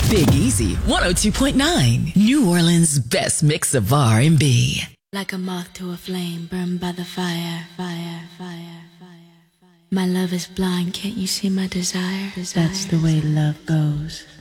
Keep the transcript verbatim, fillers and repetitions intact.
Big Easy, one oh two point nine. New Orleans' best mix of R and B. Like a moth to a flame, burned by the fire, fire, fire, fire, fire. My love is blind, can't you see my desire? desire. That's the way love goes.